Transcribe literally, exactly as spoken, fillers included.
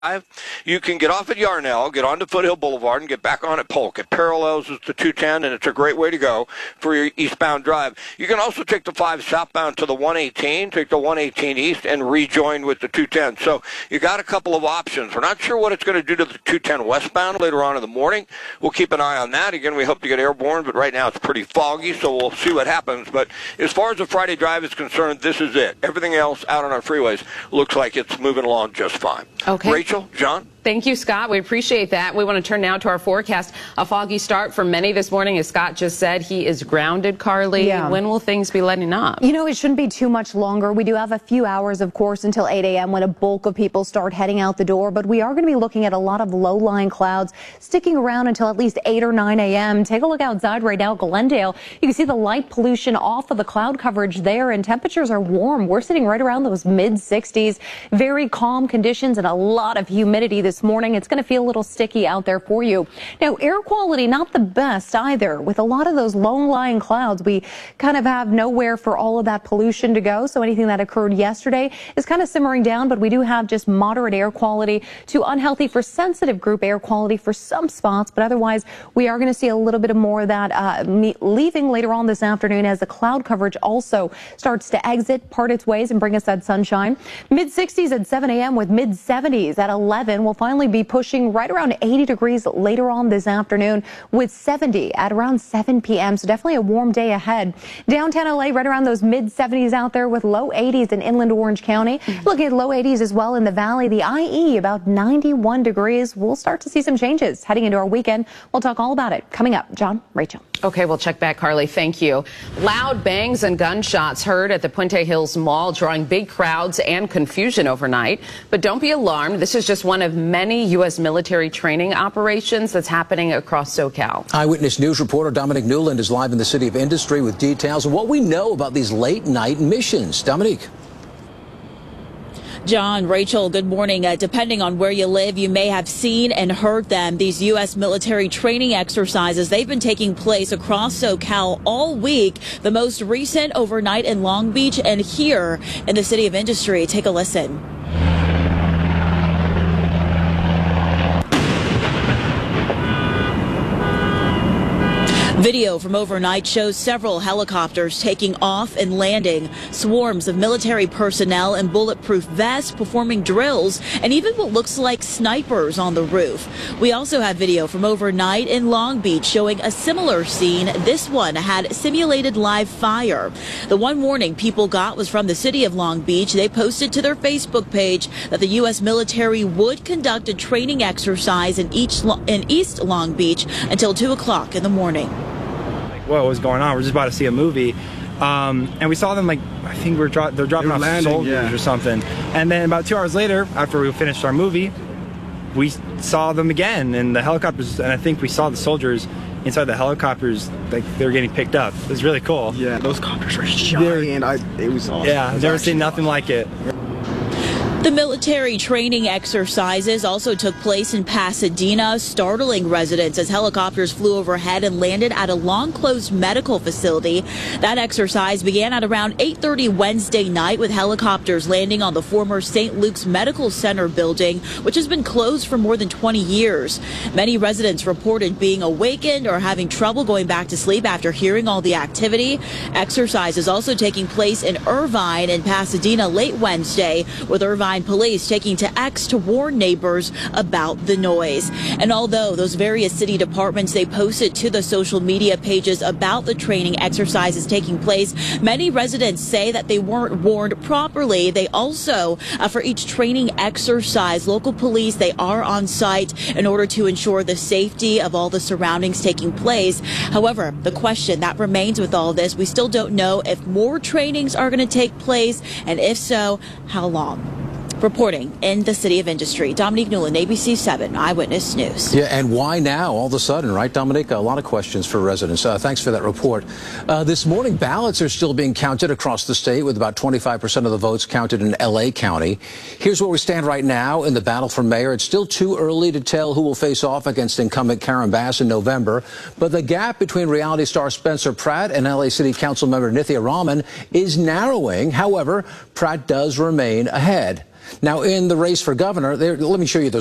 You can get off at Yarnell, get onto Foothill Boulevard, and get back on at Polk. It parallels with the two ten, and it's a great way to go for your eastbound drive. You can also take the five southbound to the one eighteen, take the one eighteen east, and rejoin with the two ten. So you got a couple of options. We're not sure what it's going to do to the two ten westbound later on in the morning. We'll keep an eye on that. Again, we hope to get airborne, but right now it's pretty foggy, so we'll see what happens. But as far as the Friday drive is concerned, this is it. Everything else out on our freeways looks like it's moving along just fine. Okay. Rachel, John? Thank you, Scott. We appreciate that. We want to turn now to our forecast. A foggy start for many this morning. As Scott just said, he is grounded, Carly. Yeah. When will things be letting up? You know, it shouldn't be too much longer. We do have a few hours, of course, until eight a m when a bulk of people start heading out the door. But we are going to be looking at a lot of low-lying clouds sticking around until at least eight or nine a m Take a look outside right now at Glendale. You can see the light pollution off of the cloud coverage there, and temperatures are warm. We're sitting right around those mid sixties. Very calm conditions and a lot of humidity this morning. It's going to feel a little sticky out there for you. Now, air quality not the best either. With a lot of those low-lying clouds, we kind of have nowhere for all of that pollution to go. So anything that occurred yesterday is kind of simmering down, but we do have just moderate air quality to unhealthy for sensitive group air quality for some spots. But otherwise, we are going to see a little bit of more of that uh, leaving later on this afternoon as the cloud coverage also starts to exit, part its ways, and bring us that sunshine. mid sixties at seven a m with mid seventies at eleven. We'll finally be pushing right around eighty degrees later on this afternoon with seventy at around seven p m So definitely a warm day ahead. Downtown L A right around those mid seventies out there with low eighties in inland Orange County. Mm-hmm. Looking at low eighties as well in the valley. The I E about ninety-one degrees. We'll start to see some changes heading into our weekend. We'll talk all about it coming up. John, Rachel. Okay, we'll check back, Carly. Thank you. Loud bangs and gunshots heard at the Puente Hills Mall, drawing big crowds and confusion overnight. But don't be alarmed. This is just one of many U S military training operations that's happening across SoCal. Eyewitness News reporter Dominique Newland is live in the City of Industry with details of what we know about these late night missions. Dominique. John, Rachel, good morning. Uh, depending on where you live, you may have seen and heard them. These U S military training exercises, they've been taking place across SoCal all week. The most recent overnight in Long Beach and here in the City of Industry. Take a listen. Video from overnight shows several helicopters taking off and landing, swarms of military personnel in bulletproof vests performing drills, and even what looks like snipers on the roof. We also have video from overnight in Long Beach showing a similar scene. This one had simulated live fire. The one warning people got was from the city of Long Beach. They posted to their Facebook page that the U S military would conduct a training exercise in, each, in East Long Beach until two o'clock in the morning. What was going on? We're just about to see a movie, um, and we saw them like I think we're dro they're dropping off landing, soldiers yeah. or something. And then about two hours later, after we finished our movie, we saw them again in the helicopters, and I think we saw the soldiers inside the helicopters, like they were getting picked up. It was really cool. Yeah, those copters were giant. I, it was awesome. Yeah, I've never seen nothing like it. The military training exercises also took place in Pasadena, startling residents as helicopters flew overhead and landed at a long-closed medical facility. That exercise began at around eight thirty Wednesday night with helicopters landing on the former Saint Luke's Medical Center building, which has been closed for more than twenty years. Many residents reported being awakened or having trouble going back to sleep after hearing all the activity. Exercise is also taking place in Irvine and Pasadena late Wednesday, with Irvine police taking to X to warn neighbors about the noise. And although those various city departments, they posted to the social media pages about the training exercises taking place, many residents say that they weren't warned properly. They also, uh, for each training exercise, local police, they are on site in order to ensure the safety of all the surroundings taking place. However, the question that remains with all this, we still don't know if more trainings are going to take place, and if so, how long. Reporting in the City of Industry, Dominique Newland, A B C seven Eyewitness News. Yeah, and why now all of a sudden, right, Dominique? A lot of questions for residents. Uh, thanks for that report. Uh, this morning, ballots are still being counted across the state, with about twenty-five percent of the votes counted in L A County. Here's where we stand right now in the battle for mayor. It's still too early to tell who will face off against incumbent Karen Bass in November, but the gap between reality star Spencer Pratt and L A City Council member Nithya Raman is narrowing. However, Pratt does remain ahead. Now, in the race for governor, there, let me show you those